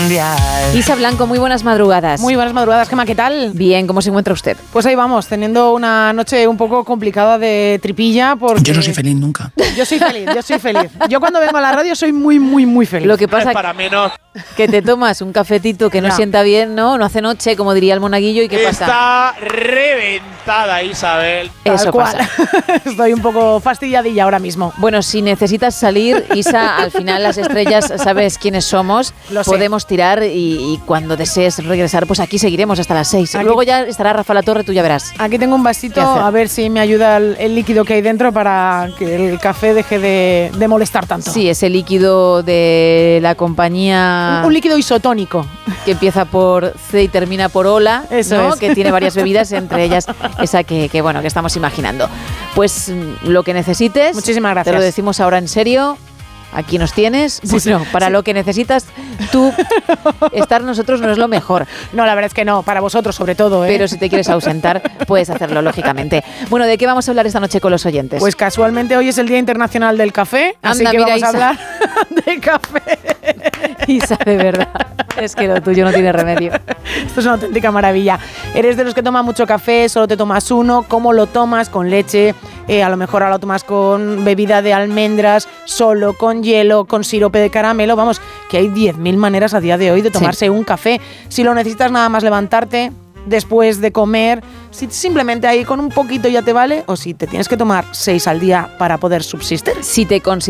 mundial. Isa Blanco, muy buenas madrugadas. Muy buenas madrugadas, Gemma, ¿qué tal? Bien, ¿cómo se encuentra usted? Pues ahí vamos, teniendo una noche un poco complicada de tripilla porque... Yo no soy feliz nunca. Yo soy feliz. Yo cuando vengo a la radio soy muy, muy, muy feliz. Lo que pasa es para menos. que te tomas un cafetito que no Ya. sienta bien, ¿no? No hace noche, como diría el monaguillo, ¿y qué pasa? Está reventada, Isabel. Tal Eso cual. pasa. Estoy un poco fastidiadilla ahora mismo. Bueno, si necesitas salir, Isa, al final las estrellas, sabes quiénes somos, Lo sé. podemos tirar y cuando desees regresar, pues aquí seguiremos hasta las 6. Aquí- Luego ya estará Rafa La Torre, tú ya verás. Aquí tengo un vasito, ¿Qué hacer? a ver si me ayuda el líquido que hay dentro para que el café deje de molestar tanto. Sí, ese líquido de la compañía Un líquido isotónico. que empieza por C y termina por Ola, Eso ¿no? es. Que tiene varias bebidas, entre ellas esa que bueno, que estamos imaginando. Pues lo que necesites, Muchísimas te lo gracias. decimos ahora en serio. Aquí nos tienes. Sí, sí. Bueno, para lo que necesitas, tú estar nosotros no es lo mejor. No, la verdad es que no, para vosotros sobre todo, ¿eh? Pero si te quieres ausentar, puedes hacerlo, lógicamente. Bueno, ¿de qué vamos a hablar esta noche con los oyentes? Pues casualmente hoy es el Día Internacional del Café, así Anda, que mira, vamos a Isa. hablar de café. Isa, de verdad. Es que lo tuyo no tiene remedio. Esto es una auténtica maravilla. ¿Eres de los que toma mucho café? ¿Solo te tomas uno? ¿Cómo lo tomas? ¿Con leche? A lo mejor ahora lo tomas con bebida de almendras, solo, con hielo, con sirope de caramelo. Vamos, que hay 10.000 maneras a día de hoy de tomarse un café. Si lo necesitas nada más levantarte después de comer, si simplemente ahí con un poquito ya te vale, o si te tienes que tomar 6 al día para poder subsistir. Si te consideras